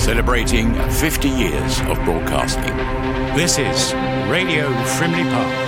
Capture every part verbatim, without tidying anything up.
celebrating fifty years of broadcasting. This is Radio Frimley Park.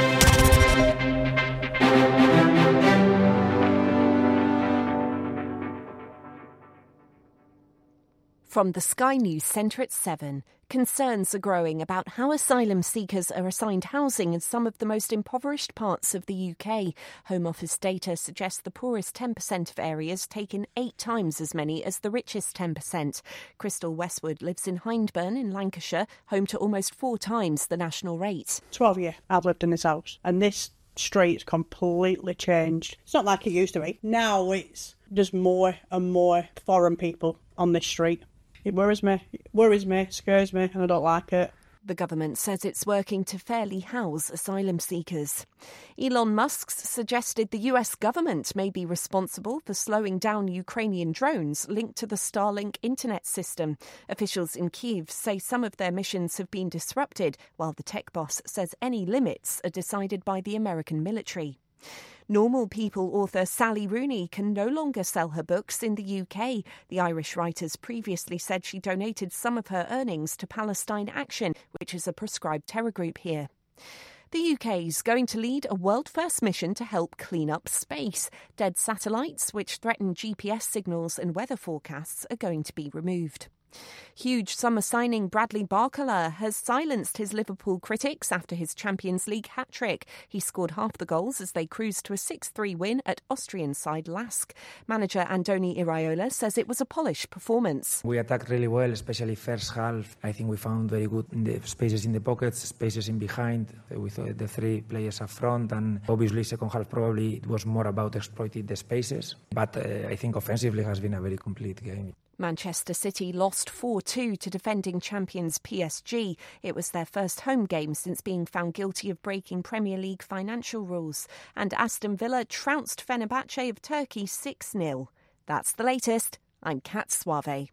From the Sky News Centre at seven, concerns are growing about how asylum seekers are assigned housing in some of the most impoverished parts of the U K. Home Office data suggests the poorest ten percent of areas take in eight times as many as the richest ten percent. Crystal Westwood lives in Hyndburn in Lancashire, home to almost four times the national rate. twelve years I've lived in this house, and this street's completely changed. It's not like it used to be. Now it's just more and more foreign people on this street. It worries me, it worries me, scares me, and I don't like it. The government says it's working to fairly house asylum seekers. Elon Musk suggested the U S government may be responsible for slowing down Ukrainian drones linked to the Starlink internet system. Officials in Kyiv say some of their missions have been disrupted, while the tech boss says any limits are decided by the American military. Normal People author Sally Rooney can no longer sell her books in the U K. The Irish writer's previously said she donated some of her earnings to Palestine Action, which is a proscribed terror group here. The U K's going to lead a world-first mission to help clean up space. Dead satellites, which threaten G P S signals and weather forecasts, are going to be removed. Huge summer signing Bradley Barcola has silenced his Liverpool critics after his Champions League hat-trick. He scored half the goals as they cruised to a six three win at Austrian side Lask. Manager Andoni Iraola says it was a polished performance. We attacked really well, especially first half. I think we found very good in the spaces in the pockets, spaces in behind with the three players up front, and obviously second half probably it was more about exploiting the spaces. But uh, I think offensively has been a very complete game. Manchester City lost four two to defending champions P S G. It was their first home game since being found guilty of breaking Premier League financial rules. And Aston Villa trounced Fenerbahce of Turkey six nil. That's the latest. I'm Kat Suave.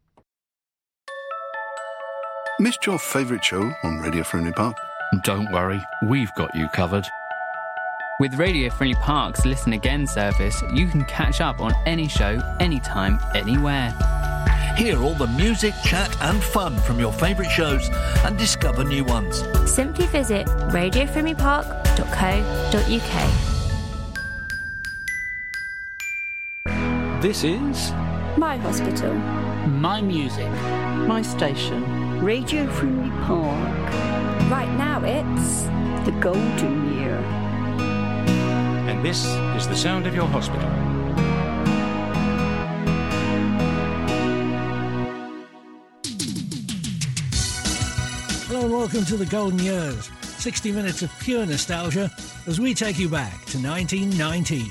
Missed your favourite show on Radio Frimley Park? Don't worry, we've got you covered. With Radio Frimley Park's Listen Again service, you can catch up on any show, anytime, anywhere. Hear all the music, chat and fun from your favourite shows and discover new ones. Simply visit radio frimley park dot co dot uk. This is My Hospital. My Music. My Station. Radio Frimley Park. Right now it's The Golden Year. And this is the sound of your hospital. Hello and welcome to the Golden Years, sixty minutes of pure nostalgia as we take you back to nineteen ninety.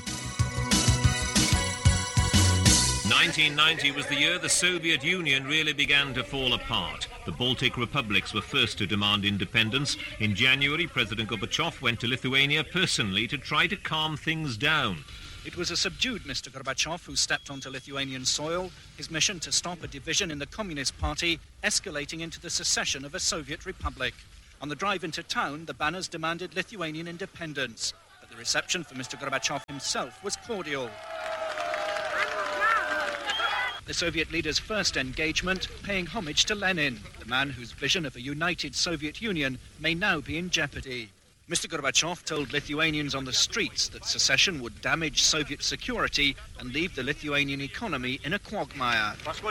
nineteen ninety was the year the Soviet Union really began to fall apart. The Baltic republics were first to demand independence. In January, President Gorbachev went to Lithuania personally to try to calm things down. It was a subdued Mister Gorbachev who stepped onto Lithuanian soil, his mission to stop a division in the Communist Party escalating into the secession of a Soviet republic. On the drive into town, the banners demanded Lithuanian independence, but the reception for Mister Gorbachev himself was cordial. The Soviet leader's first engagement paying homage to Lenin, the man whose vision of a united Soviet Union may now be in jeopardy. Mister Gorbachev told Lithuanians on the streets that secession would damage Soviet security and leave the Lithuanian economy in a quagmire.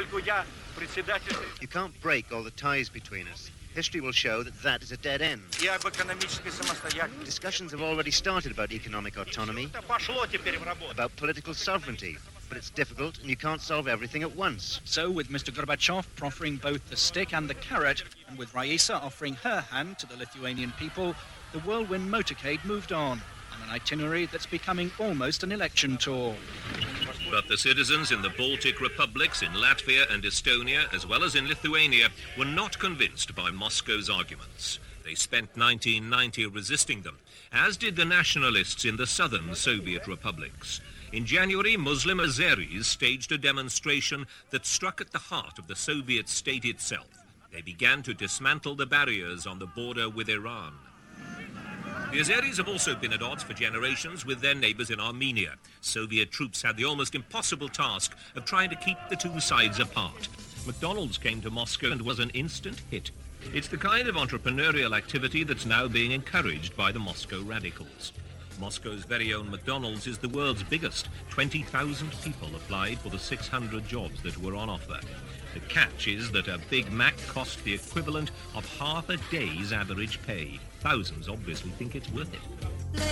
You can't break all the ties between us. History will show that that is a dead end. Discussions have already started about economic autonomy, about political sovereignty, but it's difficult and you can't solve everything at once. So, with Mister Gorbachev proffering both the stick and the carrot, and with Raisa offering her hand to the Lithuanian people, the whirlwind motorcade moved on, on an itinerary that's becoming almost an election tour. But the citizens in the Baltic republics, in Latvia and Estonia, as well as in Lithuania, were not convinced by Moscow's arguments. They spent nineteen ninety resisting them, as did the nationalists in the southern Soviet republics. In January, Muslim Azeris staged a demonstration that struck at the heart of the Soviet state itself. They began to dismantle the barriers on the border with Iran. The Azeris have also been at odds for generations with their neighbours in Armenia. Soviet troops had the almost impossible task of trying to keep the two sides apart. McDonald's came to Moscow and was an instant hit. It's the kind of entrepreneurial activity that's now being encouraged by the Moscow radicals. Moscow's very own McDonald's is the world's biggest. twenty thousand people applied for the six hundred jobs that were on offer. The catch is that a Big Mac cost the equivalent of half a day's average pay. Thousands obviously think it's worth it.